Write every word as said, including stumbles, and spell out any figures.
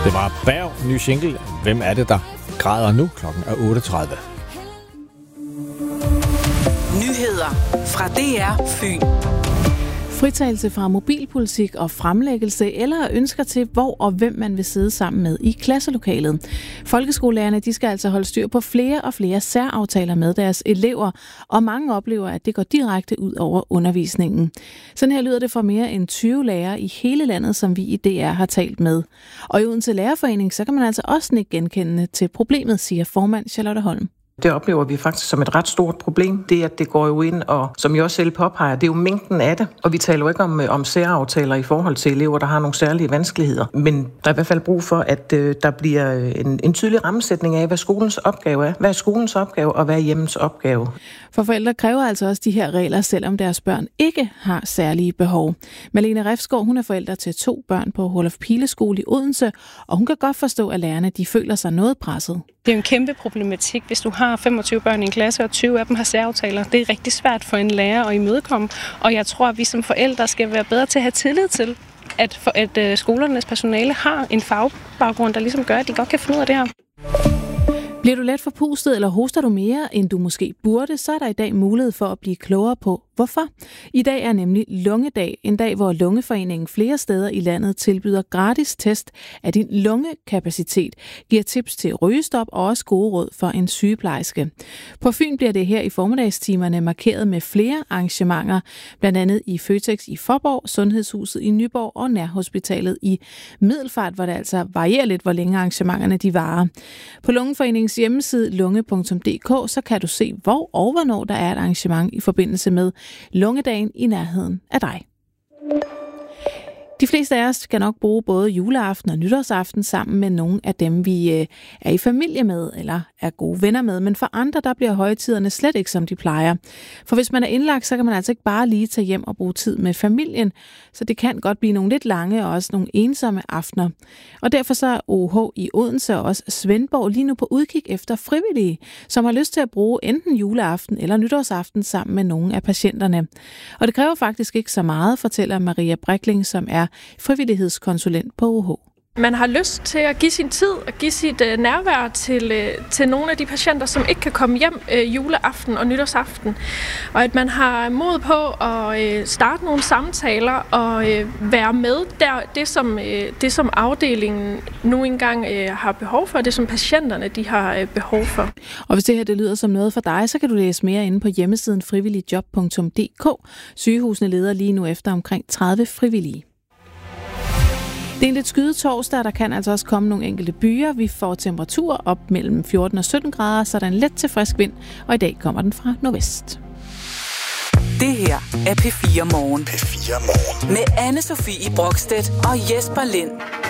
Det var Berg, ny single. Hvem er det, der græder nu? Klokken er otte tredive. Nyheder fra D R Fyn. Fritagelse fra mobilpolitik og fremlæggelse eller ønsker til, hvor og hvem man vil sidde sammen med i klasselokalet. Folkeskolelærerne de skal altså holde styr på flere og flere særaftaler med deres elever, og mange oplever, at det går direkte ud over undervisningen. Sådan her lyder det fra mere end tyve lærere i hele landet, som vi i D R har talt med. Og i Odense Lærerforening, så kan man altså også ikke genkende til problemet, siger formand Charlotte Holm. Det oplever vi faktisk som et ret stort problem. Det er, at det går jo ind, og som jeg også selv påpeger, det er jo mængden af det. Og vi taler jo ikke om, om særaftaler i forhold til elever, der har nogle særlige vanskeligheder. Men der er i hvert fald brug for, at øh, der bliver en, en tydelig rammesætning af, hvad skolens opgave er. Hvad er skolens opgave, og hvad er hjemmens opgave? For forældre kræver altså også de her regler, selvom deres børn ikke har særlige behov. Malene Refsgaard, hun er forælder til to børn på Oluf Pileskole i Odense, og hun kan godt forstå, at lærerne de føler sig noget presset. Det er en kæmpe problematik, hvis du har femogtyve børn i en klasse, og tyve af dem har særaftaler. Det er rigtig svært for en lærer at imødekomme, og jeg tror, at vi som forældre skal være bedre til at have tillid til, at, for, at skolernes personale har en fagbaggrund, der ligesom gør, at de godt kan finde ud af det her. Bliver du let forpustet, eller hoster du mere, end du måske burde, så er der i dag mulighed for at blive klogere på, hvorfor. I dag er nemlig lungedag, en dag, hvor Lungeforeningen flere steder i landet tilbyder gratis test af din lungekapacitet, giver tips til rygestop og også gode råd for en sygeplejerske. På Fyn bliver det her i formiddagstimerne markeret med flere arrangementer, blandt andet i Føtex i Faaborg, Sundhedshuset i Nyborg og Nærhospitalet i Middelfart, hvor det altså varierer lidt, hvor længe arrangementerne de varer. På Lungeforeningens hjemmeside lunge punktum d k, så kan du se, hvor og hvornår der er et arrangement i forbindelse med lungedagen i nærheden af dig. De fleste af os skal nok bruge både juleaften og nytårsaften sammen med nogle af dem, vi er i familie med eller er gode venner med. Men for andre, der bliver højtiderne slet ikke, som de plejer. For hvis man er indlagt, så kan man altså ikke bare lige tage hjem og bruge tid med familien. Så det kan godt blive nogle lidt lange og også nogle ensomme aftener. Og derfor så er O H i Odense og også Svendborg lige nu på udkig efter frivillige, som har lyst til at bruge enten juleaften eller nytårsaften sammen med nogle af patienterne. Og det kræver faktisk ikke så meget, fortæller Maria Brækling, som er frivillighedskonsulent på O H. Man har lyst til at give sin tid og give sit øh, nærvær til, øh, til nogle af de patienter, som ikke kan komme hjem øh, juleaften og nytårsaften. Og at man har mod på at øh, starte nogle samtaler og øh, være med der, det, som, øh, det som afdelingen nu engang øh, har behov for, det som patienterne de har øh, behov for. Og hvis det her det lyder som noget for dig, så kan du læse mere inde på hjemmesiden frivilligjob punktum d k. Sygehusene leder lige nu efter omkring tredive frivillige. Det er en lidt skyet torsdag, der kan altså også komme nogle enkelte byer. Vi får temperaturer op mellem fjorten og sytten grader, så der er en let til frisk vind, og i dag kommer den fra nordvest. Det her er P fire Morgen. P fire Morgen. Med Anne Sofie Brokstedt og Jesper Lind.